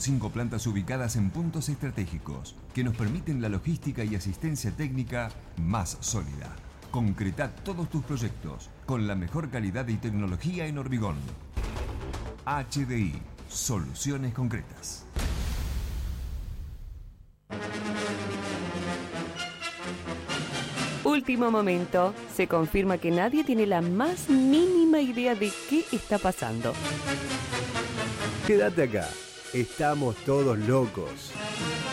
5 plantas ubicadas en puntos estratégicos que nos permiten la logística y asistencia técnica más sólida. Concreta todos tus proyectos con la mejor calidad y tecnología en hormigón. HDI, soluciones concretas. Último momento, se confirma que nadie tiene la más mínima idea de qué está pasando. Quédate acá, estamos todos locos.